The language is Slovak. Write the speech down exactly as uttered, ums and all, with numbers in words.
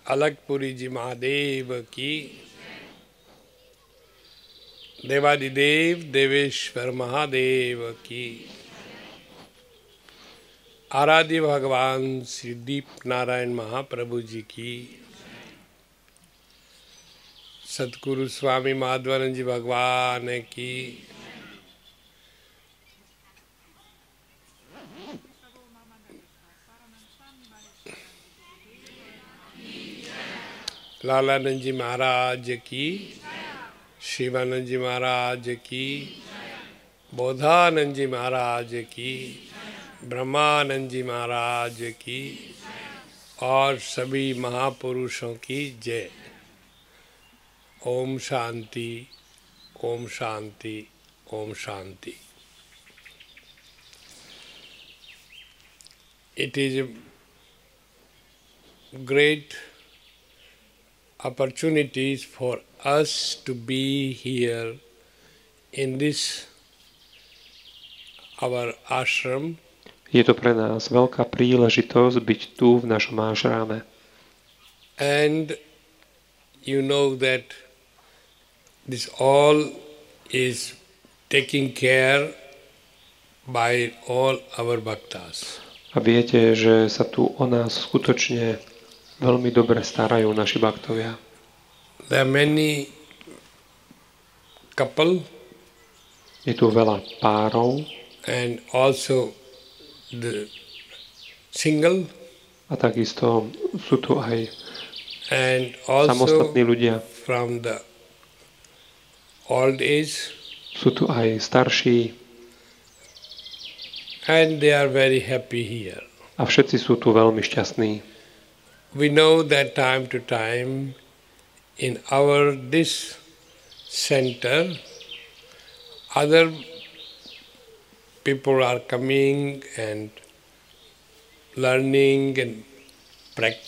अलगपुरी जी महादेव की, देवादिदेव देवेश्वर महादेव की, आराध्य भगवान श्री दीप नारायण महाप्रभु जी की, सतगुरु स्वामी माधवानंद जी भगवान की, लालानंद जी महाराज की, शिवानंद जी महाराज की, बोधानंद जी महाराज की, ब्रह्मानंद जी महाराज की और सभी महापुरुषों की जय। ओम शांति, ओम शांति, ओम Shanti. It is a great opportunities for us to be here in this our ashram. Je to pre nás veľká príležitosť byť tu v našom ášrame. And you know that this all is taken care by all our bhaktas. A viete, že sa tu o nás skutočne veľmi dobre starajú naši baktovia. There are many couple. Je tu veľa párov. And also the single. A takisto sú tu aj and also samostatní ľudia. From the old age. Sú tu aj starší. And they are very happy here. A všetci sú tu veľmi šťastní. We know that time to time in our this center other people are coming and learning and practicing.